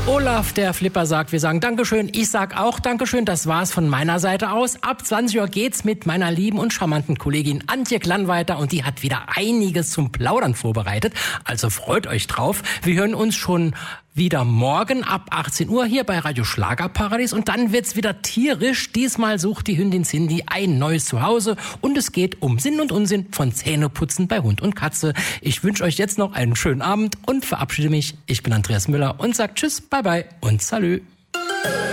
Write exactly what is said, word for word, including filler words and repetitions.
Olaf, der Flipper, sagt, wir sagen Dankeschön. Ich sag auch Dankeschön. Das war's von meiner Seite aus. Ab zwanzig Uhr geht's mit meiner lieben und charmanten Kollegin Antje Klann weiter und die hat wieder einiges zum Plaudern vorbereitet. Also freut euch drauf. Wir hören uns schon wieder morgen ab achtzehn Uhr hier bei Radio Schlagerparadies und dann wird's wieder tierisch. Diesmal sucht die Hündin Cindy ein neues Zuhause und es geht um Sinn und Unsinn von Zähneputzen bei Hund und Katze. Ich wünsche euch jetzt noch einen schönen Abend und verabschiede mich. Ich bin Andreas Müller und sag Tschüss, bye bye und Salü.